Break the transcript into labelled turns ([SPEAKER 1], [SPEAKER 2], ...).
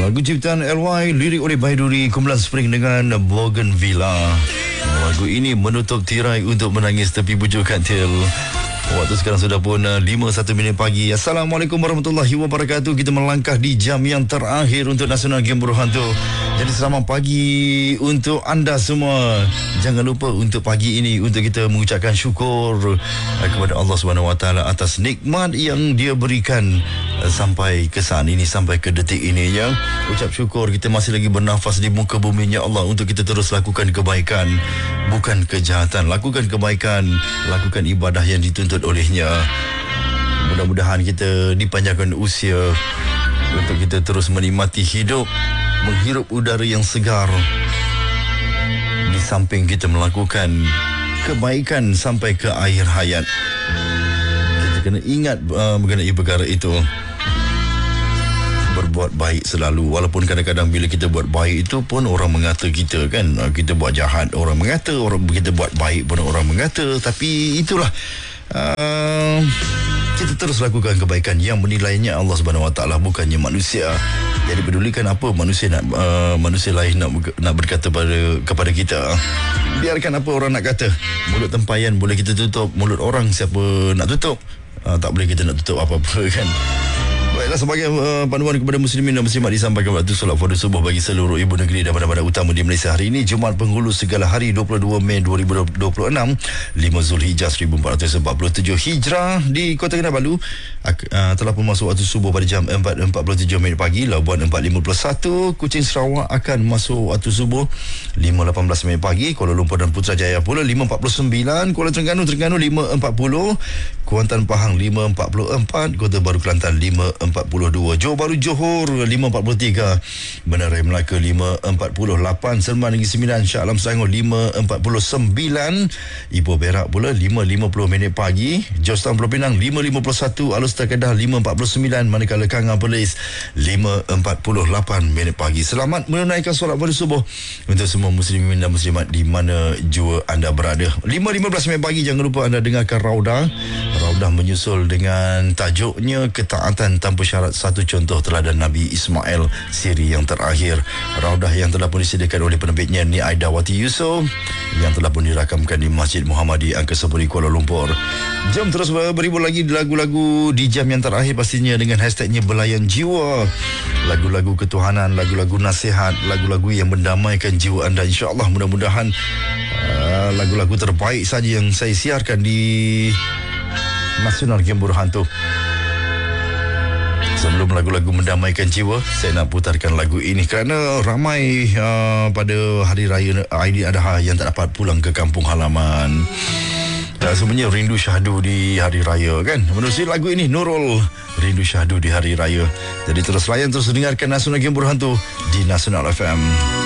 [SPEAKER 1] Lagu ciptaan LY, lirik oleh Baiduri, kumpulan Spring dengan Bougainvillea. Lagu ini menutup tirai untuk menangis tepi bujur katil. Waktu sekarang sudah pun 5:01 pagi. Assalamualaikum warahmatullahi wabarakatuh. Kita melangkah di jam yang terakhir untuk Nasional Game Berhantu. Jadi selamat pagi untuk anda semua. Jangan lupa untuk pagi ini untuk kita mengucapkan syukur kepada Allah Subhanahu Wa Taala atas nikmat yang Dia berikan sampai ke saat ini, sampai ke detik ini ya. Ucap syukur kita masih lagi bernafas di muka bumi ya Allah, untuk kita terus lakukan kebaikan, bukan kejahatan. Lakukan kebaikan, lakukan ibadah yang dituntut olehnya. Mudah-mudahan kita dipanjangkan usia untuk kita terus menikmati hidup, menghirup udara yang segar, di samping kita melakukan kebaikan sampai ke akhir hayat. Kita kena ingat mengenai perkara itu. Berbuat baik selalu, walaupun kadang-kadang bila kita buat baik itu pun orang mengata kita kan, kita buat jahat orang mengata, orang kita buat baik pun orang mengata. Tapi itulah, kita terus lakukan kebaikan yang menilainya Allah Subhanahu Wa Taala, bukannya manusia. Jadi pedulikan apa manusia lain nak berkata kepada kita. Biarkan apa orang nak kata. Mulut tempayan boleh kita tutup, mulut orang siapa nak tutup, tak boleh kita nak tutup apa-apa kan. Baiklah, sebagai panduan kepada muslimin dan muslimat, disampaikan waktu solat fardu subuh bagi seluruh ibu negeri dan bandar-bandar utama di Malaysia hari ini, Jumaat Penghulu segala hari, 22 Mei 2026, 5 Zulhijjah 1447 Hijrah. Di Kota Kinabalu telah pun masuk waktu subuh pada jam 4.47 minit pagi. Labuan 4.51, Kuching Sarawak akan masuk waktu subuh 5.18 minit pagi. Kuala Lumpur dan Putrajaya pula 5.49, Kuala Terengganu 5.40, Kuantan Pahang 5.44, Kota Baru Kelantan 5.42, Johor Bahru Johor 5.43, Bandar Raya Melaka 5.48, Seremban Negeri Sembilan, Shah Alam Selangor 5.49, Ipoh Perak pula 5.50 minit pagi, Georgetown Pulau Pinang 5.51, Alustar Kedah 5.49, manakala Kangar Perlis 5.48 minit pagi. Selamat menunaikan solat fardu subuh untuk semua muslimin dan muslimat di mana jua anda berada. 5.15 minit pagi, jangan lupa anda dengarkan Raudah menyusul dengan tajuknya Ketaatan Tanpa Syarat, satu contoh teladan Nabi Ismail, siri yang terakhir. Raudah yang telah pun disediakan oleh penerbitnya Ni Aidawati Yusof, yang telah pun dirakamkan di Masjid Muhammadi Angkasa Puri Kuala Lumpur. Jom terus beribu lagi lagu-lagu di jam yang terakhir, pastinya dengan hashtagnya Belayan Jiwa. Lagu-lagu ketuhanan, lagu-lagu nasihat, lagu-lagu yang mendamaikan jiwa anda. InsyaAllah, mudah-mudahan lagu-lagu terbaik saja yang saya siarkan di Nasional Game Berhantu. Sebelum lagu-lagu mendamaikan jiwa, saya nak putarkan lagu ini kerana ramai pada hari raya Aidiladha yang tak dapat pulang ke kampung halaman. Sebenarnya rindu syahdu di hari raya kan. Menerusi lagu ini, Nurul, rindu syahdu di hari raya. Jadi terus layan, terus dengarkan Nasional Game Berhantu di Nasional FM.